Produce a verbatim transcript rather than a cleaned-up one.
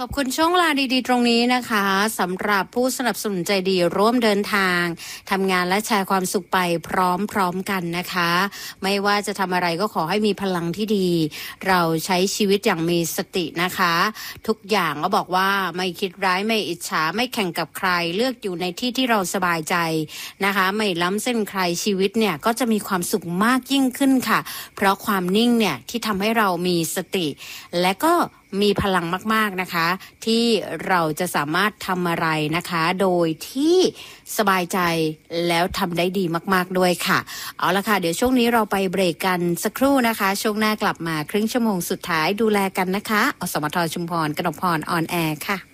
ขอบคุณช่วงเวลาดีๆตรงนี้นะคะสำหรับผู้สนับสนุนใจดีร่วมเดินทางทำงานและแชร์ความสุขไปพร้อมๆกันนะคะไม่ว่าจะทำอะไรก็ขอให้มีพลังที่ดีเราใช้ชีวิตอย่างมีสตินะคะทุกอย่างก็บอกว่าไม่คิดร้ายไม่อิจฉาไม่แข่งกับใครเลือกอยู่ในที่ที่เราสบายใจนะคะไม่ล้ำเส้นใครชีวิตเนี่ยก็จะมีความสุขมากยิ่งขึ้นค่ะเพราะความนิ่งเนี่ยที่ทำให้เรามีสติและก็มีพลังมากๆนะคะที่เราจะสามารถทำอะไรนะคะโดยที่สบายใจแล้วทำได้ดีมากๆด้วยค่ะเอาละค่ะเดี๋ยวช่วงนี้เราไปเบรกกันสักครู่นะคะช่วงหน้ากลับมาครึ่งชั่วโมงสุดท้ายดูแลกันนะคะอสมทชุมพรกนกพรออนแอร์ค่ะ